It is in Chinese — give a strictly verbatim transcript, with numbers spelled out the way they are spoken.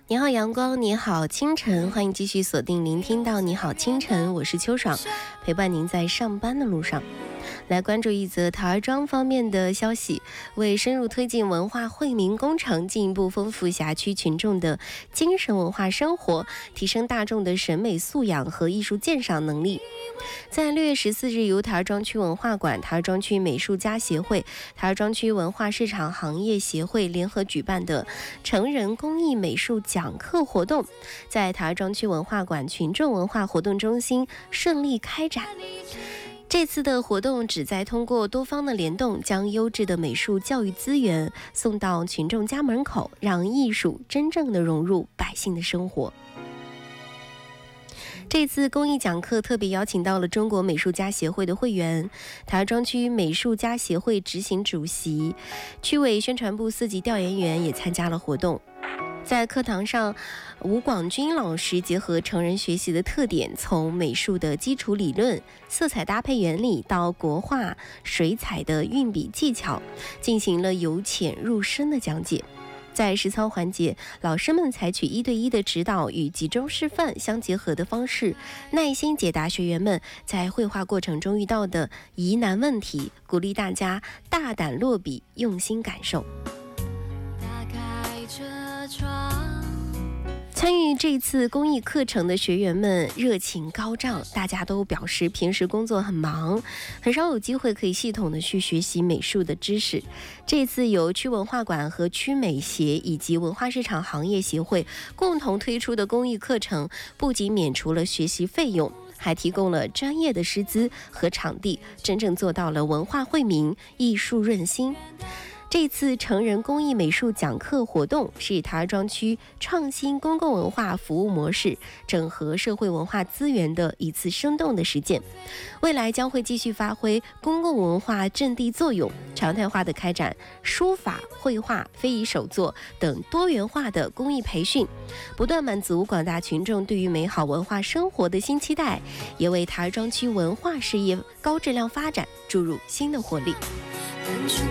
你好阳光，你好清晨，欢迎继续锁定聆听到你好清晨，我是秋爽，陪伴您在上班的路上。来关注一则陶庄方面的消息，为深入推进文化惠民工程，进一步丰富辖区群众的精神文化生活，提升大众的审美素养和艺术鉴赏能力。在六月十四日，由陶庄区文化馆、陶庄区美术家协会、陶庄区文化市场行业协会联合举办的成人公益美术讲课活动，在陶庄区文化馆群众文化活动中心顺利开展。这次的活动旨在通过多方的联动，将优质的美术教育资源送到群众家门口，让艺术真正的融入百姓的生活。这次公益讲课特别邀请到了中国美术家协会的会员、陶庄区美术家协会执行主席、区委宣传部四级调研员也参加了活动。在课堂上，吴广军老师结合成人学习的特点，从美术的基础理论、色彩搭配原理到国画、水彩的运笔技巧，进行了由浅入深的讲解。在实操环节，老师们采取一对一的指导与集中示范相结合的方式，耐心解答学员们在绘画过程中遇到的疑难问题，鼓励大家大胆落笔，用心感受。参与这次公益课程的学员们热情高涨，大家都表示平时工作很忙，很少有机会可以系统的去学习美术的知识。这次由区文化馆和区美协以及文化市场行业协会共同推出的公益课程，不仅免除了学习费用，还提供了专业的师资和场地，真正做到了文化惠民、艺术润心。这次成人公益美术讲课活动是陶庄区创新公共文化服务模式，整合社会文化资源的一次生动的实践，未来将会继续发挥公共文化阵地作用，常态化的开展书法、绘画、非遗手作等多元化的公益培训，不断满足广大群众对于美好文化生活的新期待，也为陶庄区文化事业高质量发展注入新的活力。